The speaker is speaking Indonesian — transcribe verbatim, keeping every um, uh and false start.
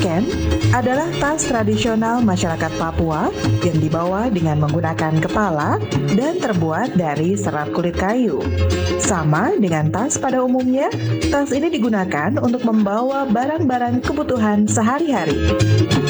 Ken adalah tas tradisional masyarakat Papua yang dibawa dengan menggunakan kepala dan terbuat dari serat kulit kayu. Sama dengan tas pada umumnya, tas ini digunakan untuk membawa barang-barang kebutuhan sehari-hari.